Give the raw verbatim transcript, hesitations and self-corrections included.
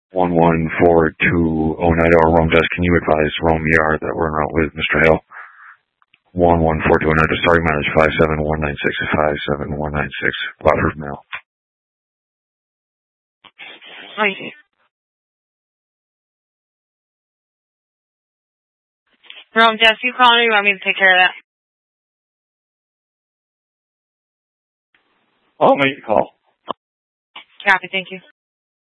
one one four two Oneida or Rome Desk, can you advise Rome E R that we're en route with Mister Hale? one one four two Oneida, starting mileage five seven one nine six, five seven one nine six, Butler's Mail. Hi. Rome Desk, you calling me? You want me to take care of that? I'll make the call. Copy, thank you.